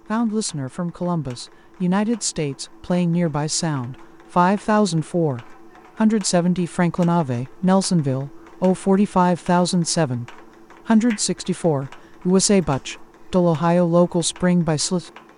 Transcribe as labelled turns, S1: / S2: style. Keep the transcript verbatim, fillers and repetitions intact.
S1: Found listener from Columbus, United States, playing nearby sound, five thousand four hundred seventy Franklin Ave, Nelsonville, oh forty-five thousand seven hundred sixty-four, U S A Butch, Dole, Ohio local spring by Slith.